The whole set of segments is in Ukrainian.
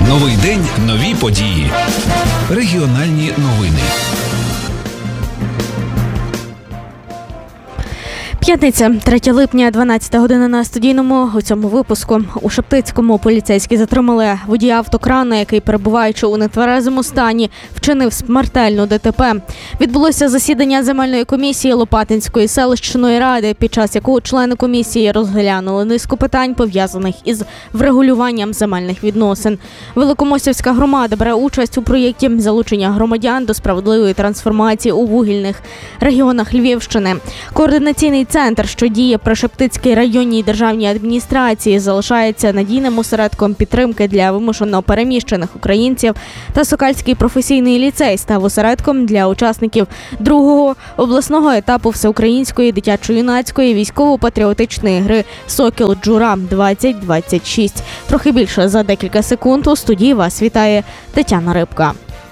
Новий день, нові події. Регіональні новини. П'ятниця, 3 липня, 12 година на студійному. У цьому випуску у Шептицькому поліцейські затримали водія автокрана, який, перебуваючи у нетверезому стані, вчинив смертельну ДТП. Відбулося засідання земельної комісії Лопатинської селищної ради, під час якого члени комісії розглянули низку питань, пов'язаних із врегулюванням земельних відносин. Великомостівська громада бере участь у проєкті залучення громадян до справедливої трансформації у вугільних регіонах Львівщини. Координаційний центр, що діє при Шептицькій районній державній адміністрації, залишається надійним осередком підтримки для вимушено переміщених українців, та Сокальський професійний ліцей став осередком для учасників другого обласного етапу всеукраїнської дитячо-юнацької військово-патріотичної гри «Сокіл Джура-2026». Трохи більше за декілька секунд. У студії вас вітає Тетяна Рибка.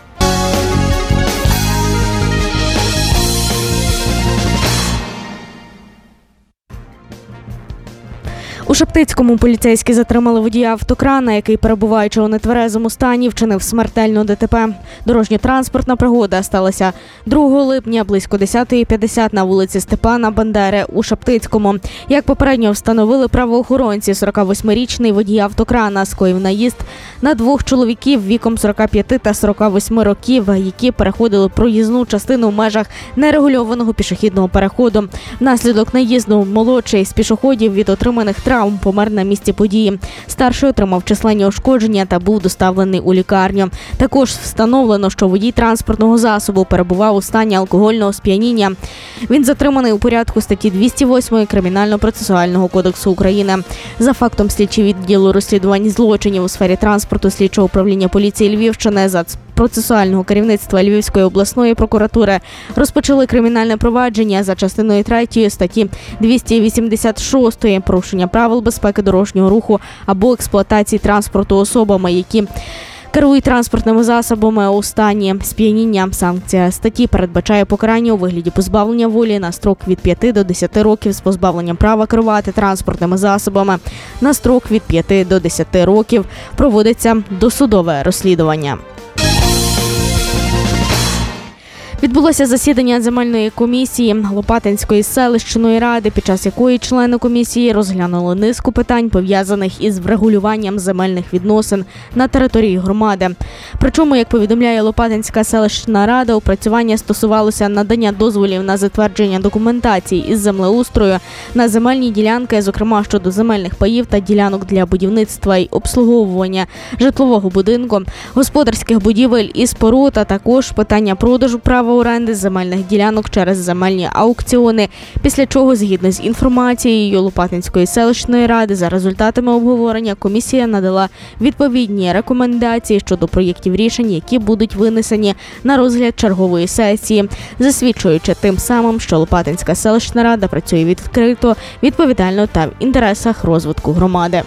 У Шептицькому поліцейські затримали водія автокрана, який, перебуваючи у нетверезому стані, вчинив смертельну ДТП. Дорожньо-транспортна пригода сталася 2 липня близько 10:50 на вулиці Степана Бандери у Шептицькому. Як попередньо встановили правоохоронці, 48-річний водій автокрана скоїв наїзд на двох чоловіків віком 45 та 48 років, які переходили проїзну частину в межах нерегульованого пішохідного переходу. Внаслідок наїзду молодший з пішоходів від отриманих травм помер на місці події. Старший отримав численні ушкодження та був доставлений у лікарню. Також встановлено, що водій транспортного засобу перебував у стані алкогольного сп'яніння. Він затриманий у порядку статті 208 Кримінально-процесуального кодексу України. За фактом слідчі відділу розслідувань злочинів у сфері транспорту слідчого управління поліції Львівщини за процесуального керівництва Львівської обласної прокуратури розпочали кримінальне провадження за частиною 3 статті 286 «Порушення правил безпеки дорожнього руху або експлуатації транспорту особами, які керують транспортними засобами у стані сп'яніння». Санкція статті передбачає покарання у вигляді позбавлення волі на строк від 5 до 10 років з позбавленням права керувати транспортними засобами на строк від 5 до 10 років. Проводиться досудове розслідування. Відбулося засідання земельної комісії Лопатинської селищної ради, під час якої члени комісії розглянули низку питань, пов'язаних із врегулюванням земельних відносин на території громади. Причому, як повідомляє Лопатинська селищна рада, опрацювання стосувалося надання дозволів на затвердження документації із землеустрою на земельні ділянки, зокрема щодо земельних паїв та ділянок для будівництва й обслуговування житлового будинку, господарських будівель і споруд, а також питання продажу права оренди земельних ділянок через земельні аукціони, після чого, згідно з інформацією Лопатинської селищної ради, за результатами обговорення комісія надала відповідні рекомендації щодо проєктів рішень, які будуть винесені на розгляд чергової сесії, засвідчуючи тим самим, що Лопатинська селищна рада працює відкрито, відповідально та в інтересах розвитку громади.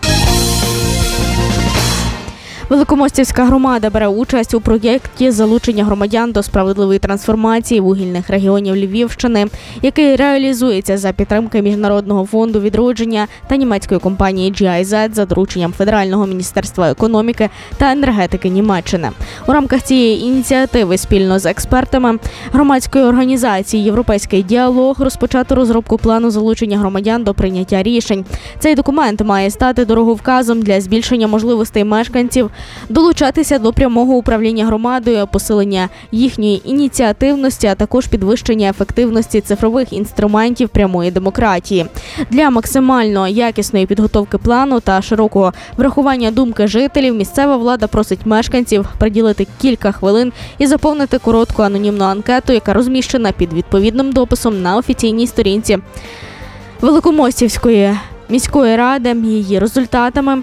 Великомостівська громада бере участь у проєкті залучення громадян до справедливої трансформації вугільних регіонів Львівщини, який реалізується за підтримки Міжнародного фонду відродження та німецької компанії GIZ за дорученням Федерального міністерства економіки та енергетики Німеччини. У рамках цієї ініціативи спільно з експертами громадської організації «Європейський діалог» розпочато розробку плану залучення громадян до прийняття рішень. Цей документ має стати дороговказом для збільшення можливостей мешканців долучатися до прямого управління громадою, посилення їхньої ініціативності, а також підвищення ефективності цифрових інструментів прямої демократії. Для максимально якісної підготовки плану та широкого врахування думки жителів місцева влада просить мешканців приділити кілька хвилин і заповнити коротку анонімну анкету, яка розміщена під відповідним дописом на офіційній сторінці Великомостівської міської ради. Її результатами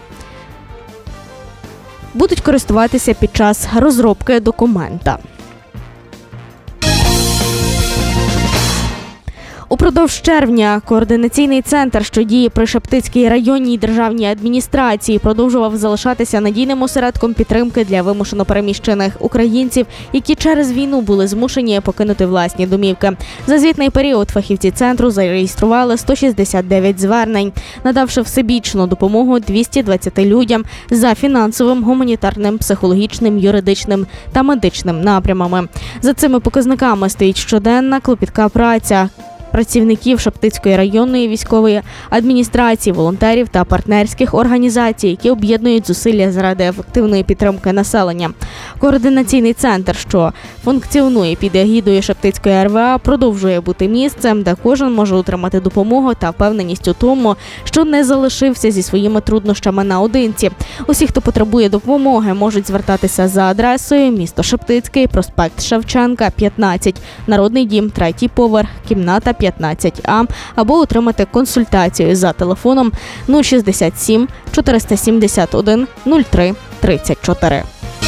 будуть користуватися під час розробки документа. Упродовж червня координаційний центр, що діє при Шептицькій районній державній адміністрації, продовжував залишатися надійним осередком підтримки для вимушено переміщених українців, які через війну були змушені покинути власні домівки. За звітний період фахівці центру зареєстрували 169 звернень, надавши всебічну допомогу 220 людям за фінансовим, гуманітарним, психологічним, юридичним та медичним напрямами. За цими показниками стоїть щоденна клопітка праця працівників Шептицької районної військової адміністрації, волонтерів та партнерських організацій, які об'єднують зусилля заради ефективної підтримки населення. Координаційний центр, що функціонує під егідою Шептицької РВА, продовжує бути місцем, де кожен може отримати допомогу та впевненість у тому, що не залишився зі своїми труднощами наодинці. Усі, хто потребує допомоги, можуть звертатися за адресою: місто Шептицький, проспект Шевченка, 15, Народний дім, 3-й поверх, кімната 15А, або отримати консультацію за телефоном 067 471 03 34.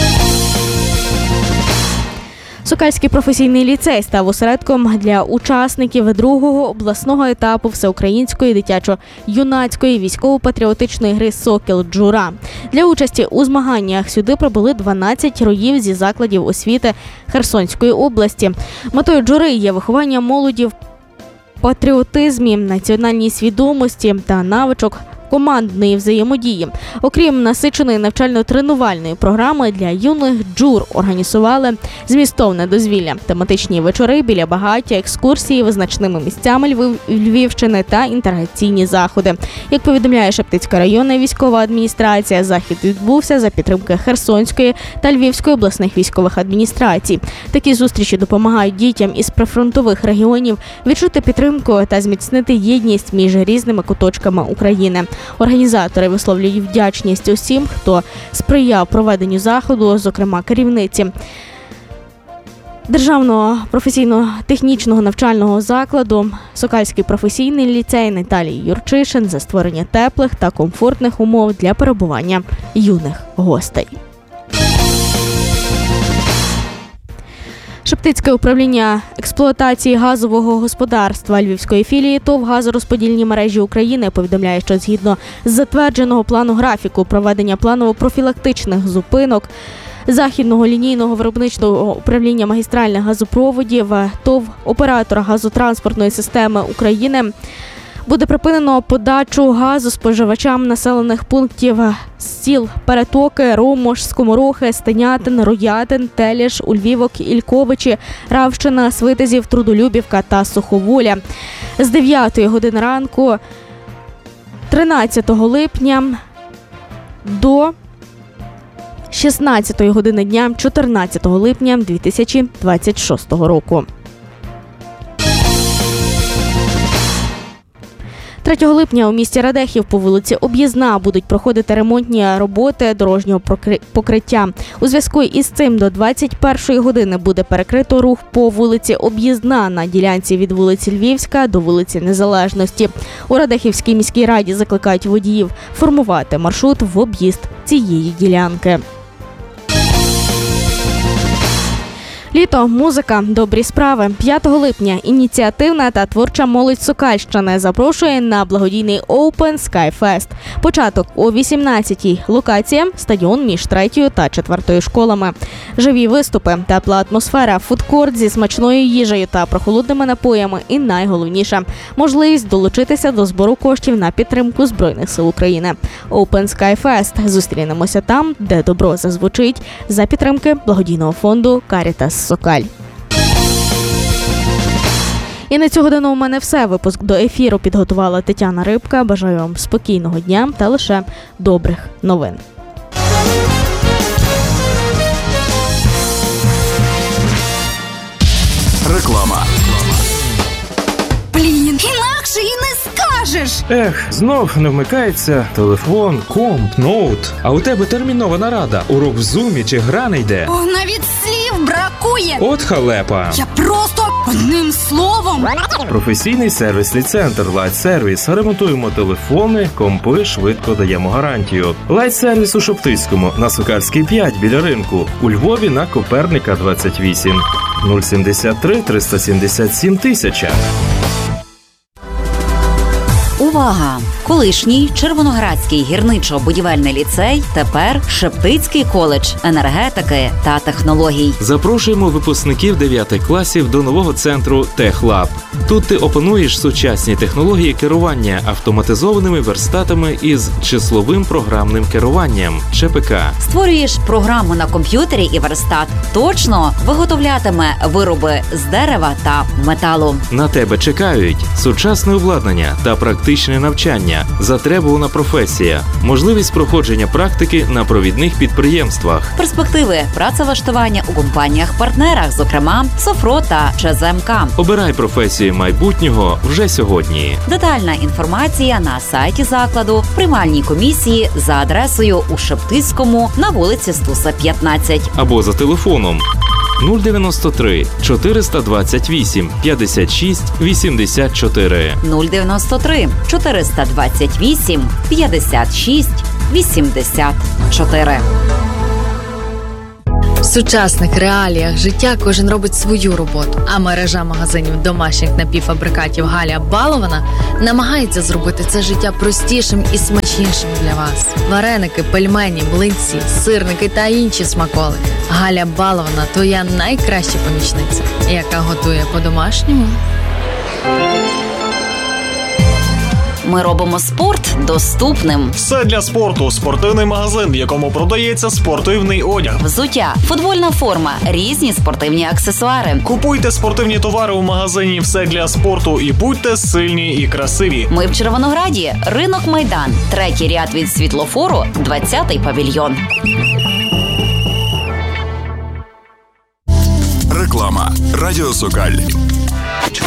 Сокальський професійний ліцей став осередком для учасників другого обласного етапу всеукраїнської дитячо-юнацької військово-патріотичної гри «Сокіл-Джура». Для участі у змаганнях сюди прибули 12 роїв зі закладів освіти Херсонської області. Метою джури є виховання молоді в патріотизмі, національній свідомості та навичок командної взаємодії. Окрім насиченої навчально-тренувальної програми, для юних джур організували змістовне дозвілля, тематичні вечори біля багаття, екскурсії визначними місцями Львівщини та інтеграційні заходи. Як повідомляє Шептицька районна військова адміністрація, захід відбувся за підтримки Херсонської та Львівської обласних військових адміністрацій. Такі зустрічі допомагають дітям із прифронтових регіонів відчути підтримку та зміцнити єдність між різними куточками України. Організатори висловлюють вдячність усім, хто сприяв проведенню заходу, зокрема керівниці Державного професійно-технічного навчального закладу Сокальський професійний ліцей Наталії Юрчишин за створення теплих та комфортних умов для перебування юних гостей. Шептицьке управління експлуатації газового господарства Львівської філії ТОВ «Газорозподільні мережі України» повідомляє, що згідно з затвердженого плану графіку проведення планово-профілактичних зупинок Західного лінійного виробничого управління магістральних газопроводів ТОВ оператора газотранспортної системи України буде припинено подачу газу споживачам населених пунктів сіл Перетоки, Ромош, Скоморохи, Стенятин, Роятин, Теліш, Ульвівок, Ільковичі, Равщина, Свитязів, Трудолюбівка та Суховоля. З 9 години ранку 13 липня до 16 години дня 14 липня 2026 року. 3 липня у місті Радехів по вулиці Об'їзна будуть проходити ремонтні роботи дорожнього покриття. У зв'язку із цим до 21 години буде перекрито рух по вулиці Об'їзна на ділянці від вулиці Львівська до вулиці Незалежності. У Радехівській міській раді закликають водіїв формувати маршрут в об'їзд цієї ділянки. Літо, музика, добрі справи. 5 липня ініціативна та творча молодь Сокальщини запрошує на благодійний Open Sky Fest. Початок о 18-й. Локація – стадіон між 3-ю та 4-ю школами. Живі виступи, тепла атмосфера, фудкорт зі смачною їжею та прохолодними напоями і найголовніше – можливість долучитися до збору коштів на підтримку Збройних сил України. Open Sky Fest. Зустрінемося там, де добро зазвучить, за підтримки благодійного фонду Caritas Сокаль. І на цю годину у мене все. Випуск до ефіру підготувала Тетяна Рибка. Бажаю вам спокійного дня та лише добрих новин. Реклама. Блін, інакше і не скажеш. Знов не вмикається телефон, комп, ноут. А у тебе термінова нарада, урок в зумі чи гра не йде. О, навіть слів бракує. От халепа. Я просто одним словом. Професійний сервісний центр Light Service. Ремонтуємо телефони, компи, швидко даємо гарантію. Light Service у Шептицькому, на Сокальській 5 біля ринку. У Львові на Коперника 28. 073 377 1000. Увага! Колишній Червоноградський гірничо-будівельний ліцей, тепер Шептицький коледж енергетики та технологій. Запрошуємо випускників 9 класів до нового центру «Техлаб». Тут ти опануєш сучасні технології керування автоматизованими верстатами із числовим програмним керуванням – ЧПК. Створюєш програму на комп'ютері і верстат точно виготовлятиме вироби з дерева та металу. На тебе чекають сучасне обладнання та практичне навчання, затребувана професія, можливість проходження практики на провідних підприємствах. Перспективи працевлаштування у компаніях-партнерах, зокрема Софро та ЧЗМК. Обирай професію майбутнього вже сьогодні. Детальна інформація на сайті закладу, в приймальній комісії за адресою у Шептицькому на вулиці Стуса, 15. Або за телефоном 093 428 56 84. 093 428 56 84. В сучасних реаліях життя кожен робить свою роботу, а мережа магазинів домашніх напівфабрикатів Галя Балована намагається зробити це життя простішим і смачнішим для вас. Вареники, пельмені, млинці, сирники та інші смаколики. Галя Балована – твоя найкраща помічниця, яка готує по-домашньому. Ми робимо спорт доступним. Все для спорту. Спортивний магазин, в якому продається спортивний одяг. Взуття, футбольна форма, різні спортивні аксесуари. Купуйте спортивні товари у магазині «Все для спорту» і будьте сильні і красиві. Ми в Червонограді. Ринок Майдан. 3-й ряд від світлофору, 20-й павільйон. Реклама. Радіо Сокаль.